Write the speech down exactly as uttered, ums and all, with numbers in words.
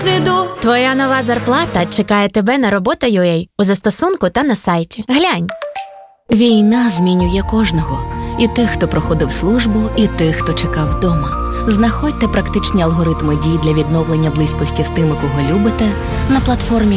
досвіду. Твоя нова зарплата чекає тебе на робота точка ю а у застосунку та на сайті. Глянь. Війна змінює кожного. І тих, хто проходив службу, і тих, хто чекав вдома. Знаходьте практичні алгоритми дій для відновлення близькості з тими, кого любите, на платформі